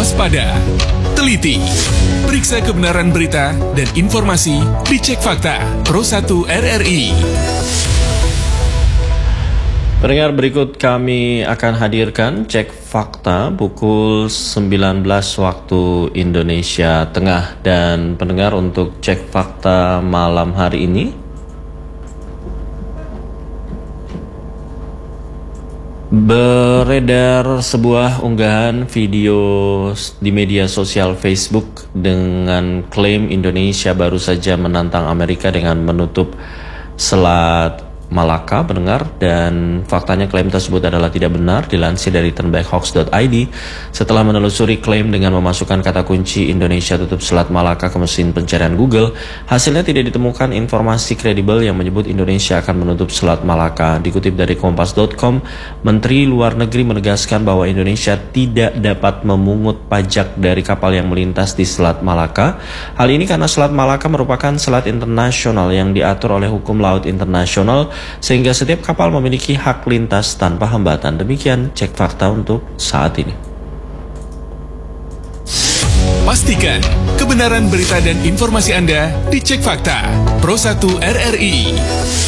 waspada, teliti, periksa kebenaran berita dan informasi di Cek Fakta Pro 1 RRI. Pendengar, berikut kami akan hadirkan Cek Fakta pukul 19 waktu Indonesia Tengah. Dan pendengar, untuk Cek Fakta malam hari ini, beredar sebuah unggahan video di media sosial Facebook dengan klaim Indonesia baru saja menantang Amerika dengan menutup Selat Malaka, pendengar, dan faktanya klaim tersebut adalah tidak benar. Dilansir dari turnbackhoax.id, setelah menelusuri klaim dengan memasukkan kata kunci Indonesia tutup Selat Malaka ke mesin pencarian Google, hasilnya tidak ditemukan informasi kredibel yang menyebut Indonesia akan menutup Selat Malaka. Dikutip dari kompas.com, Menteri Luar Negeri menegaskan bahwa Indonesia tidak dapat memungut pajak dari kapal yang melintas di Selat Malaka. Hal ini karena Selat Malaka merupakan selat internasional yang diatur oleh hukum laut internasional, sehingga setiap kapal memiliki hak lintas tanpa hambatan. Demikian Cek Fakta untuk saat ini. Pastikan kebenaran berita dan informasi Anda di Cek Fakta Pro 1 RRI.